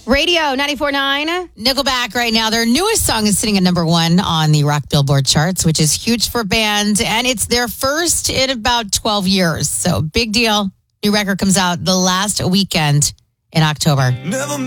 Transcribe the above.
Radio 94.9. Nickelback right now. Their newest song is sitting at number 1 on the Rock Billboard charts, which is huge for a band. And it's their first in about 12 years. So big deal. New record comes out the last weekend in October.